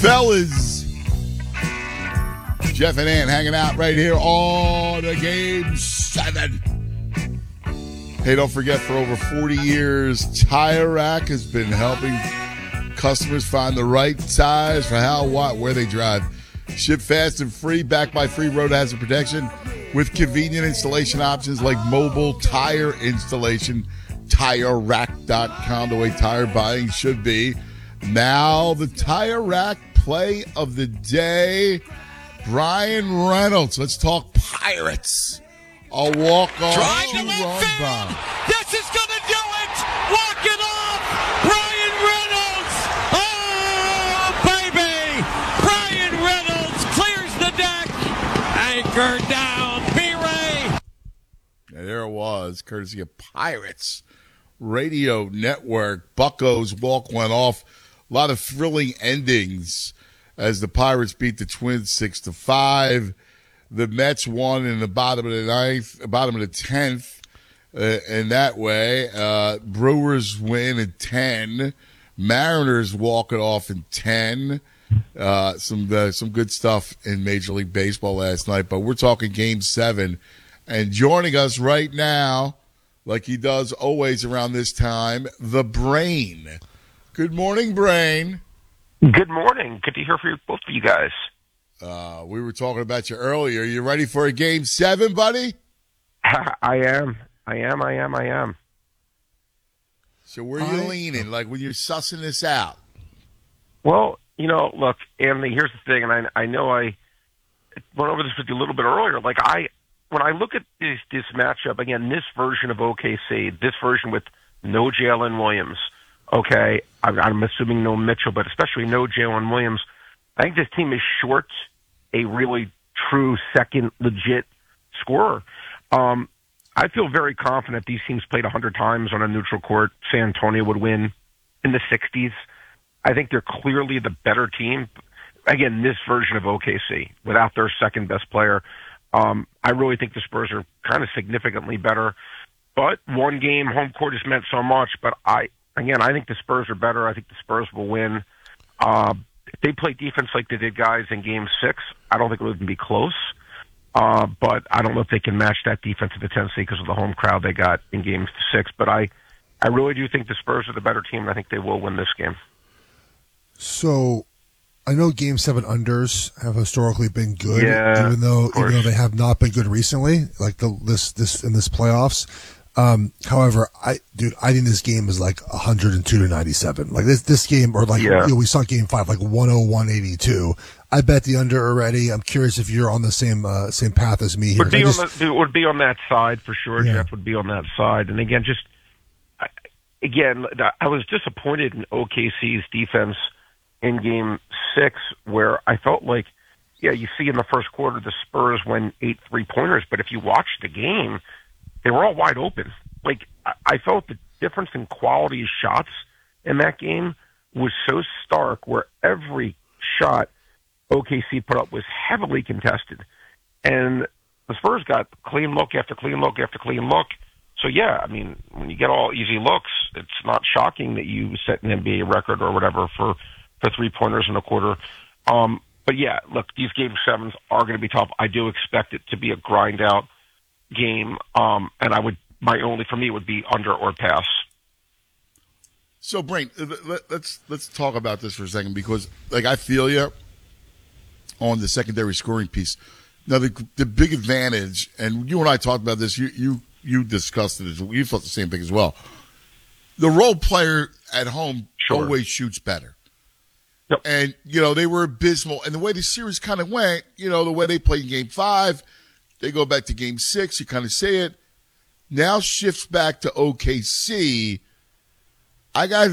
Fellas, Jeff and Ann hanging out right here on the Game 7. Hey, don't forget, for over 40 years, Tire Rack has been helping customers find the right tires for how, what, where they drive. Ship fast and free, backed by free road hazard protection with convenient installation options like mobile tire installation. TireRack.com, the way tire buying should be. Now, the Tire Rack play of the day. Brian Reynolds. Let's talk Pirates. A walk-off two-run bomb. This is going to do it. Walk it off. Brian Reynolds. Oh, baby. Brian Reynolds clears the deck. Anchor down. B-Ray. And there it was, courtesy of Pirates Radio Network. Bucco's walk went off. A lot of thrilling endings as the Pirates beat the Twins 6-5. The Mets won in the bottom of the ninth, bottom of the 10th, in that way. Brewers win in 10. Mariners walk it off in 10. Some good stuff in Major League Baseball last night. But we're talking Game 7. And joining us right now, like he does always around this time, the Brain. Good morning, Brain. Good morning. Good to hear from both of you guys. We were talking about you earlier. You ready for a Game 7, buddy? I am. So where are you leaning, like when you're sussing this out? Well, look, Anthony, here's the thing, and I know I went over this with you a little bit earlier. Like, when I look at this matchup, again, this version of OKC, this version with no Jalen Williams, okay, I'm assuming no Mitchell, but especially no Jalen Williams, I think this team is short a really true second legit scorer. I feel very confident these teams played 100 times on a neutral court. San Antonio would win in the 60s. I think they're clearly the better team. Again, this version of OKC, without their second best player, I really think the Spurs are kind of significantly better. But one game, home court has meant so much. But I think the Spurs are better. I think the Spurs will win. If they play defense like they did, guys, in Game 6, I don't think it would even be close. But I don't know if they can match that defensive intensity because of the home crowd they got in Game 6. But I really do think the Spurs are the better team, and I think they will win this game. So I know Game 7 unders have historically been good, yeah, even though they have not been good recently, like this in this playoffs. However, I think this game is like 102-97. Like this game, or like we saw Game 5, like 101-82. I bet the under already. I'm curious if you're on the same path as me here. Would be on that side for sure. Yeah. Jeff would be on that side. And again, I was disappointed in OKC's defense in Game 6, where I felt like, you see in the first quarter the Spurs win 8 3-pointers, but if you watch the game, they were all wide open. Like, I felt the difference in quality of shots in that game was so stark, where every shot OKC put up was heavily contested. And the Spurs got clean look after clean look after clean look. So, when you get all easy looks, it's not shocking that you set an NBA record or whatever for 3-pointers in a quarter. But, look, these Game 7s are going to be tough. I do expect it to be a grind-out game, and for me would be under or pass. So, Brain, let's talk about this for a second, because I feel you on the secondary scoring piece. Now, the big advantage, and you and I talked about this. You discussed it. You thought the same thing as well. The role player at home always shoots better. Yep. And they were abysmal. And the way the series kind of went, the way they played in Game 5. They go back to Game 6. You kind of see it. Now shifts back to OKC. I got